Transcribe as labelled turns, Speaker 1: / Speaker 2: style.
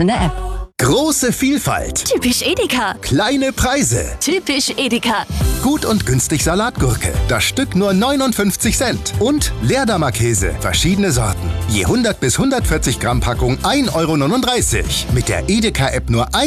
Speaker 1: in der App.
Speaker 2: Große Vielfalt.
Speaker 1: Typisch Edeka.
Speaker 2: Kleine Preise.
Speaker 1: Typisch Edeka.
Speaker 2: Gut und günstig Salatgurke. Das Stück nur 59 Cent. Und Leerdammer Käse. Verschiedene Sorten. Je 100 bis 140 Gramm Packung 1,39 € Mit der Edeka-App nur